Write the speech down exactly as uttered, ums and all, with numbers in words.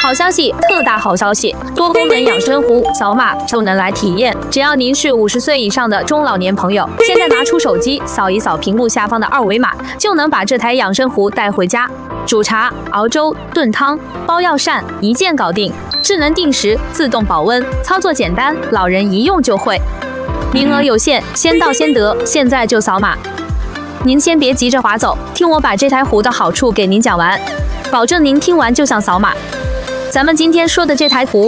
好消息，特大好消息！多功能养生壶，扫码就能来体验。只要您是五十岁以上的中老年朋友，现在拿出手机扫一扫屏幕下方的二维码，就能把这台养生壶带回家。煮茶、熬粥、炖汤、包药膳，一键搞定。智能定时，自动保温，操作简单，老人一用就会。名额有限，先到先得，现在就扫码。您先别急着划走，听我把这台壶的好处给您讲完，保证您听完就想扫码。咱们今天说的这台壶